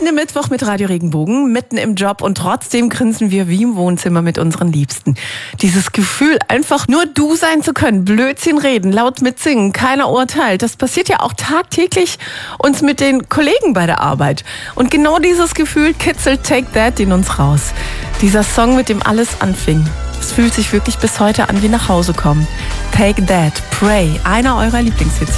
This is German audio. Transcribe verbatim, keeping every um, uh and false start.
Mitten im Mittwoch mit Radio Regenbogen, mitten im Job und trotzdem grinsen wir wie im Wohnzimmer mit unseren Liebsten. Dieses Gefühl, einfach nur du sein zu können, Blödsinn reden, laut mitsingen, keiner urteilt, das passiert ja auch tagtäglich uns mit den Kollegen bei der Arbeit. Und genau dieses Gefühl kitzelt Take That in uns raus. Dieser Song, mit dem alles anfing. Es fühlt sich wirklich bis heute an wie nach Hause kommen. Take That, Pray, einer eurer Lieblingshits.